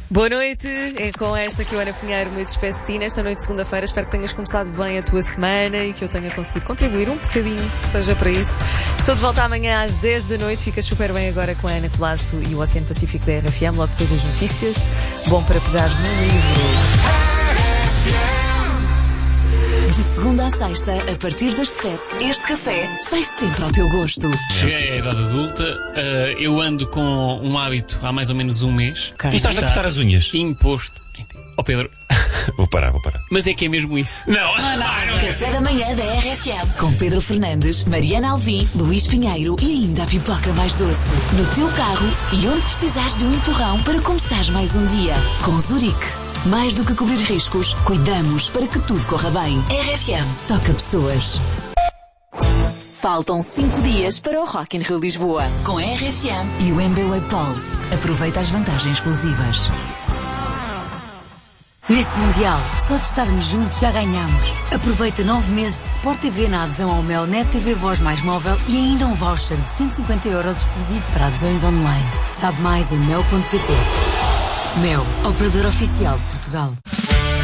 Boa noite, é com esta que eu, Ana Pinheiro, me despeço de ti nesta noite de segunda-feira. Espero que tenhas começado bem a tua semana e que eu tenha conseguido contribuir um bocadinho, que seja para isso. Estou de volta amanhã às 10 da noite. Ficas super bem agora com a Ana Colasso e o Oceano Pacífico da RFM, logo depois das notícias. Bom para pegares num livro. De segunda à sexta, a partir das 7, este café sai sempre ao teu gosto. Cheguei à idade adulta, eu ando com um hábito há mais ou menos um mês. E estás a cortar as unhas? Imposto. Ó Pedro. Vou parar. Mas é que é mesmo isso. Não. Café da manhã da RFM, com Pedro Fernandes, Mariana Alvim, Luís Pinheiro e ainda a pipoca mais doce. No teu carro e onde precisares de um empurrão para começares mais um dia. Com Zurique. Mais do que cobrir riscos, cuidamos para que tudo corra bem. RFM toca pessoas. Faltam 5 dias para o Rock in Rio Lisboa. Com a RFM e o MBWay Pulse. Aproveita as vantagens exclusivas. Neste Mundial, só de estarmos juntos já ganhamos. Aproveita 9 meses de Sport TV na adesão ao Mel Net TV Voz mais móvel e ainda um voucher de 150 € exclusivo para adesões online. Sabe mais em mel.pt. Mel, operador oficial de Portugal.